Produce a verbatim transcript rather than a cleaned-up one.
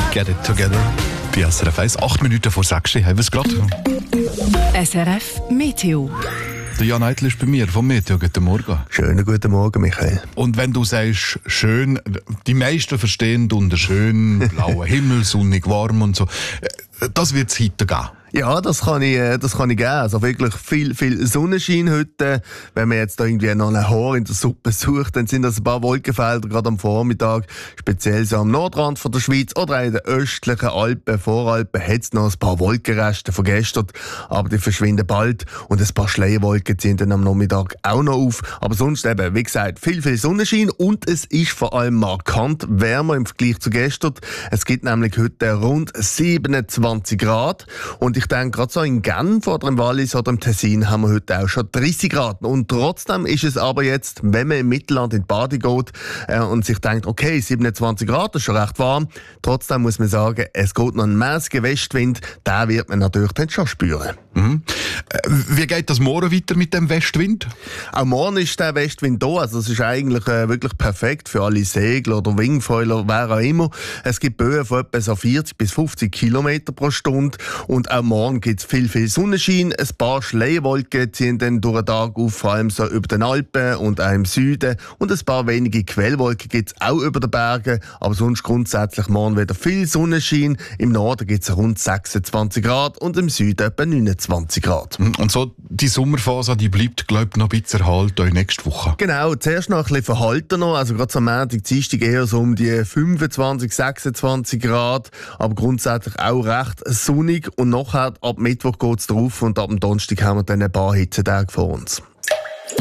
Get It Together bei S R F eins. Acht Minuten vor sechs. Haben wir es gerade? S R F Meteo. Der Jan Eitel ist bei mir vom Meteo. Guten Morgen. Schönen guten Morgen, Michael. Und wenn du sagst, schön, die meisten verstehen unter schön, blauer Himmel, sonnig, warm und so. Das wird es heute geben. Ja, das kann ich, das kann ich geben. Also wirklich viel, viel Sonnenschein heute. Wenn man jetzt da irgendwie noch ein Haar in der Suppe sucht, dann sind das ein paar Wolkenfelder, gerade am Vormittag. Speziell so am Nordrand von der Schweiz oder in den östlichen Alpen, Voralpen, hat es noch ein paar Wolkenreste von gestern. Aber die verschwinden bald. Und ein paar Schleierwolken ziehen dann am Nachmittag auch noch auf. Aber sonst eben, wie gesagt, viel, viel Sonnenschein. Und es ist vor allem markant wärmer im Vergleich zu gestern. Es gibt nämlich heute rund siebenundzwanzig Grad. Und ich denke, gerade so in Genf oder im Wallis oder im Tessin haben wir heute auch schon dreißig Grad. Und trotzdem ist es aber jetzt, wenn man im Mittelland in die Bade geht äh, und sich denkt, okay, siebenundzwanzig Grad, das ist schon recht warm, trotzdem muss man sagen, es geht noch ein mäßiger Westwind, den wird man natürlich dann schon spüren. Mhm. Äh, wie geht das morgen weiter mit dem Westwind? Auch morgen ist der Westwind da, also es ist eigentlich äh, wirklich perfekt für alle Segler oder Wingfoiler, wer auch immer. Es gibt Böen von etwa so vierzig bis fünfzig Kilometer pro Stunde und auch morgen gibt es viel, viel Sonnenschein. Ein paar Schleierwolken ziehen dann durch den Tag auf, vor allem so über den Alpen und auch im Süden. Und ein paar wenige Quellwolken gibt es auch über den Bergen. Aber sonst grundsätzlich morgen wieder viel Sonnenschein. Im Norden gibt es rund sechsundzwanzig Grad und im Süden etwa neunundzwanzig Grad. Und so die Sommerphase, die bleibt, glaube ich, noch ein bisschen erhalten nächste Woche. Genau, zuerst noch ein bisschen verhaltener. Also gerade am Montag, Dienstag eher so um die fünfundzwanzig, sechsundzwanzig Grad. Aber grundsätzlich auch recht sonnig. Und nachher ab Mittwoch geht es drauf und ab dem Donnerstag haben wir dann ein paar Hitzetage vor uns.